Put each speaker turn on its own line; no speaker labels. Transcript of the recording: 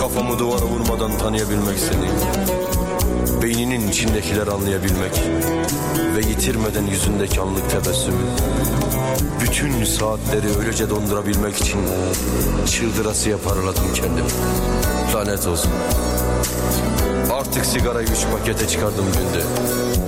Kafamı duvara vurmadan tanıyabilmek seni, beyninin içindekiler anlayabilmek ve yitirmeden yüzündeki anlık tebessümü. Bütün saatleri öylece dondurabilmek için çıldırasıya paraladım kendimi. Lanet olsun. Artık sigarayı 3 pakete çıkardım günde.